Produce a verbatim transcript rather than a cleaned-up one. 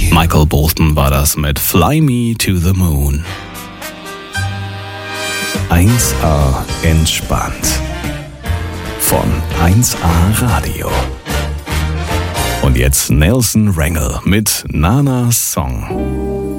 Michael Bolton war das mit Fly Me to the Moon. eins A entspannt. Von eins A Radio. Und jetzt Nelson Rangel mit Nanas Song.